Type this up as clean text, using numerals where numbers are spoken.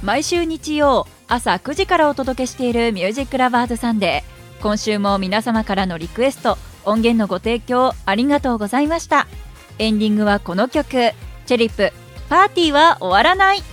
毎週日曜朝9時からお届けしているミュージックラバーズサンデー。今週も皆様からのリクエスト、音源のご提供ありがとうございました。エンディングはこの曲、チェリップ、パーティーは終わらない。